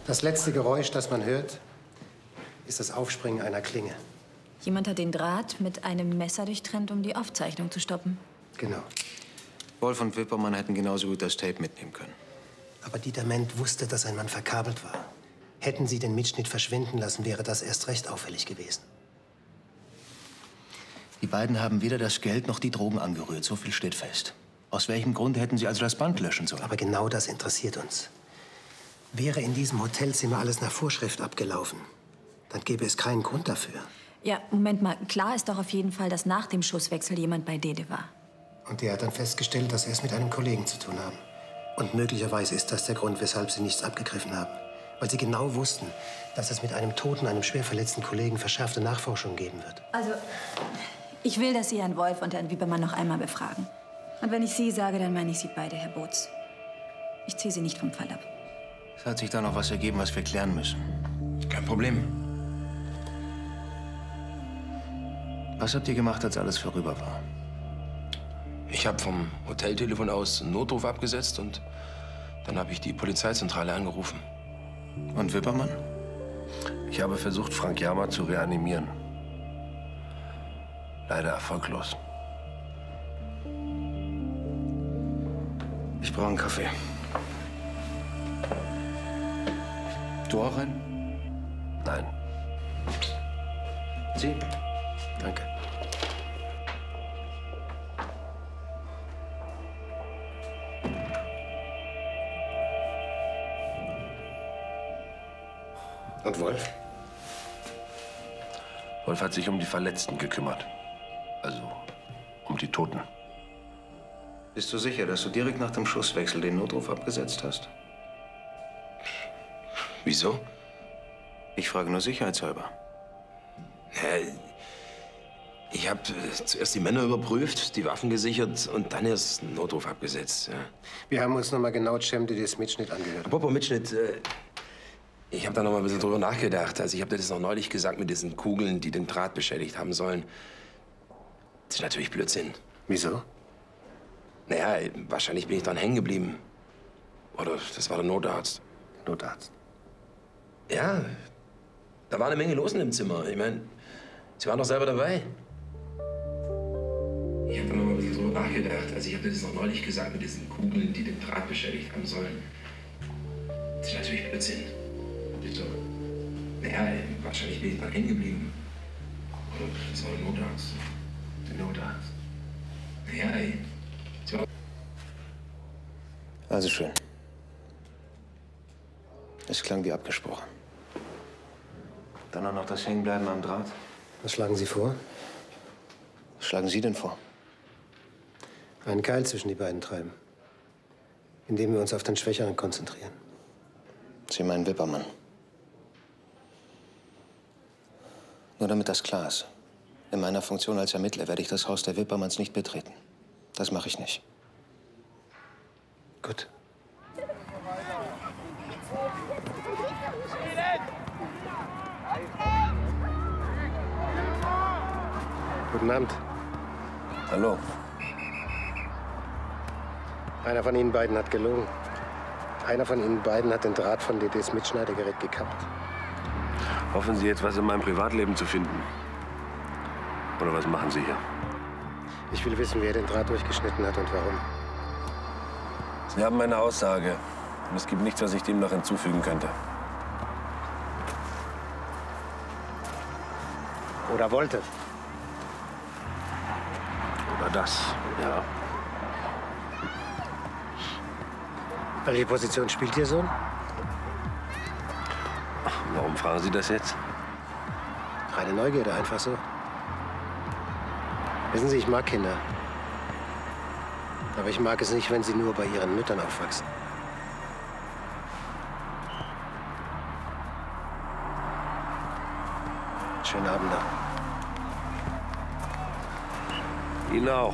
Das letzte Geräusch, das man hört, ist das Aufspringen einer Klinge. Jemand hat den Draht mit einem Messer durchtrennt, um die Aufzeichnung zu stoppen. Genau. Wolf und Wippermann hätten genauso gut das Tape mitnehmen können. Aber Dieter Ment wusste, dass ein Mann verkabelt war. Hätten sie den Mitschnitt verschwinden lassen, wäre das erst recht auffällig gewesen. Die beiden haben weder das Geld noch die Drogen angerührt, so viel steht fest. Aus welchem Grunde hätten sie also das Band löschen sollen? Aber genau das interessiert uns. Wäre in diesem Hotelzimmer alles nach Vorschrift abgelaufen, dann gäbe es keinen Grund dafür. Ja, Moment mal. Klar ist doch auf jeden Fall, dass nach dem Schusswechsel jemand bei Dede war. Und der hat dann festgestellt, dass er es mit einem Kollegen zu tun haben. Und möglicherweise ist das der Grund, weshalb sie nichts abgegriffen haben. Weil sie genau wussten, dass es mit einem toten, einem schwer verletzten Kollegen verschärfte Nachforschung geben wird. Also, ich will, dass Sie Herrn Wolf und Herrn Wiebermann noch einmal befragen. Und wenn ich Sie sage, dann meine ich Sie beide, Herr Boots. Ich ziehe Sie nicht vom Fall ab. Es hat sich da noch was ergeben, was wir klären müssen. Kein Problem. Was habt ihr gemacht, als alles vorüber war? Ich habe vom Hoteltelefon aus einen Notruf abgesetzt und dann habe ich die Polizeizentrale angerufen. Und Wippermann? Ich habe versucht, Frank Jammer zu reanimieren. Leider erfolglos. Ich brauche einen Kaffee. Du auch einen? Nein. Sie? Danke. Und Wolf? Wolf hat sich um die Verletzten gekümmert. Also um die Toten. Bist du sicher, dass du direkt nach dem Schusswechsel den Notruf abgesetzt hast? Wieso? Ich frage nur sicherheitshalber. Ja, ich habe zuerst die Männer überprüft, die Waffen gesichert und dann erst einen Notruf abgesetzt. Ja. Wir haben uns noch mal genau Cem-Dedés Mitschnitt angehört. Apropos Mitschnitt, ich habe da noch mal ein bisschen drüber nachgedacht. Also ich habe dir das noch neulich gesagt mit diesen Kugeln, die den Draht beschädigt haben sollen. Das ist natürlich Blödsinn. Wieso? Naja, wahrscheinlich bin ich dran hängen geblieben. Oder das war der Notarzt. Notarzt. Ja, da war eine Menge los in dem Zimmer. Ich meine, Sie waren doch selber dabei. Ich habe da noch mal ein bisschen drüber nachgedacht. Also ich habe dir das noch neulich gesagt mit diesen Kugeln, die den Draht beschädigt haben sollen. Das ist natürlich Blödsinn. Wieso? Naja, wahrscheinlich bin ich dran hängen geblieben. Oder das war der Notarzt. Der Notarzt? Naja, Also schön. Es klang wie abgesprochen. Dann auch noch das Hängenbleiben am Draht. Was schlagen Sie vor? Was schlagen Sie denn vor? Einen Keil zwischen die beiden treiben. Indem wir uns auf den Schwächeren konzentrieren. Sie meinen Wippermann. Nur damit das klar ist. In meiner Funktion als Ermittler werde ich das Haus der Wippermanns nicht betreten. Das mache ich nicht. Gut. Guten Abend. Hallo. Einer von Ihnen beiden hat gelogen. Einer von Ihnen beiden hat den Draht von Dedés Mitschneidergerät gekappt. Hoffen Sie jetzt, was in meinem Privatleben zu finden? Oder was machen Sie hier? Ich will wissen, wer den Draht durchgeschnitten hat und warum. Sie haben meine Aussage. Und es gibt nichts, was ich dem noch hinzufügen könnte. Oder wollte. Oder das, ja. Welche Position spielt Ihr Sohn? Warum fragen Sie das jetzt? Reine Neugierde, einfach so. Wissen Sie, ich mag Kinder. Aber ich mag es nicht, wenn sie nur bei ihren Müttern aufwachsen. Schönen Abend noch. Ihnen auch.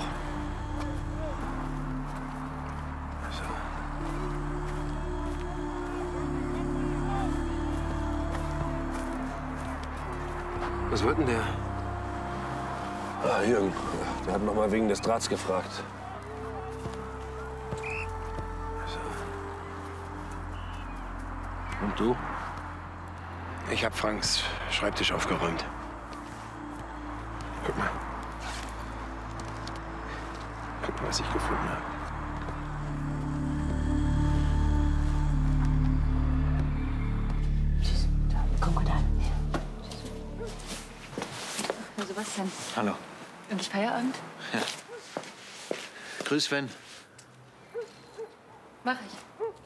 Was wird denn der? Ah, Jürgen, der hat noch mal wegen des Drahts gefragt. Und du? Ich habe Franks Schreibtisch aufgeräumt. Guck mal. Guck mal, was ich gefunden habe. Tschüss. Komm, da. Na, Sebastian. Hallo. Endlich Feierabend? Ja. Grüß, Sven. Mach ich.